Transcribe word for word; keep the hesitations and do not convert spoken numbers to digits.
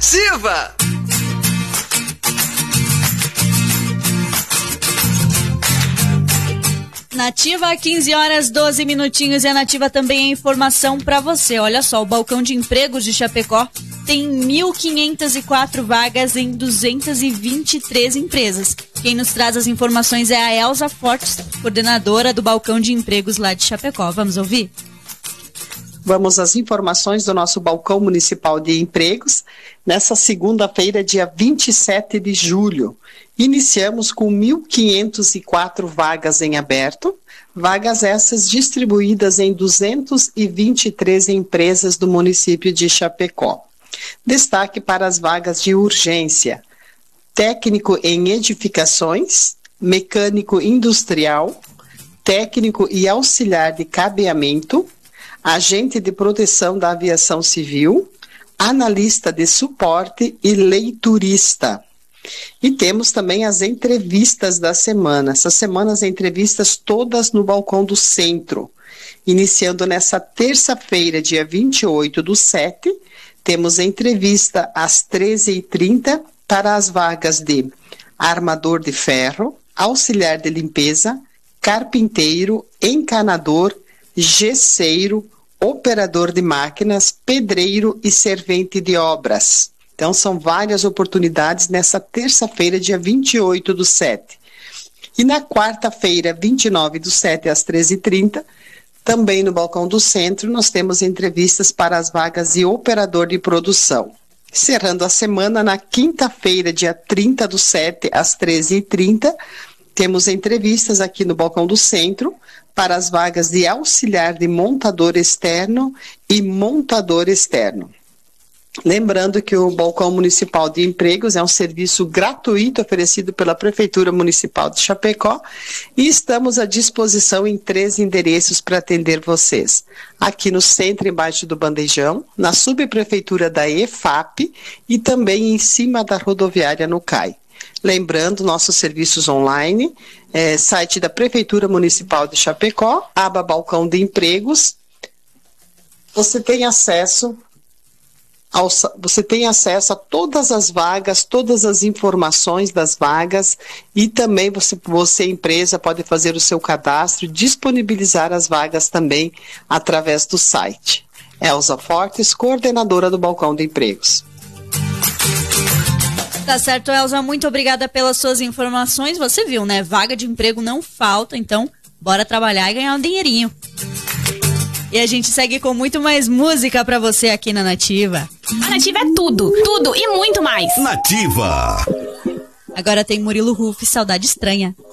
Nativa! Nativa, quinze horas, doze minutinhos, e a Nativa também é informação para você. Olha só, o balcão de empregos de Chapecó tem mil quinhentas e quatro vagas em duzentas e vinte e três empresas. Quem nos traz as informações é a Elza Fortes, coordenadora do balcão de empregos lá de Chapecó. Vamos ouvir? Vamos às informações do nosso balcão municipal de empregos. Nessa segunda-feira, dia vinte e sete de julho, iniciamos com mil quinhentas e quatro vagas em aberto, vagas essas distribuídas em duzentas e vinte e três empresas do município de Chapecó. Destaque para as vagas de urgência: técnico em edificações, mecânico industrial, técnico e auxiliar de cabeamento, agente de proteção da aviação civil, analista de suporte e leiturista. E temos também as entrevistas da semana. Essa semana as entrevistas todas no balcão do centro. Iniciando nessa terça-feira, dia vinte e oito do sete, temos entrevista às treze e trinta para as vagas de armador de ferro, auxiliar de limpeza, carpinteiro, encanador, gesseiro, operador de máquinas, pedreiro e servente de obras. Então, são várias oportunidades nessa terça-feira, dia vinte e oito do sete. E na quarta-feira, vinte e nove do sete, às treze e trinta, também no balcão do centro, nós temos entrevistas para as vagas de operador de produção. Encerrando a semana, na quinta-feira, dia trinta do sete, às treze e trinta, temos entrevistas aqui no balcão do centro para as vagas de auxiliar de montador externo e montador externo. Lembrando que o Balcão Municipal de Empregos é um serviço gratuito oferecido pela Prefeitura Municipal de Chapecó e estamos à disposição em três endereços para atender vocês. Aqui no centro, embaixo do Bandejão, na subprefeitura da E F A P e também em cima da rodoviária no C A I. Lembrando, nossos serviços online, é, site da Prefeitura Municipal de Chapecó, aba Balcão de Empregos. Você tem acesso ao, você tem acesso a todas as vagas, todas as informações das vagas e também você, você empresa, pode fazer o seu cadastro e disponibilizar as vagas também através do site. Elza Fortes, coordenadora do Balcão de Empregos. Tá certo, Elza, muito obrigada pelas suas informações. Você viu, né? Vaga de emprego não falta, então bora trabalhar e ganhar um dinheirinho. E a gente segue com muito mais música pra você aqui na Nativa. A Nativa é tudo, tudo e muito mais. Nativa. Agora tem Murilo Ruf, Saudade Estranha.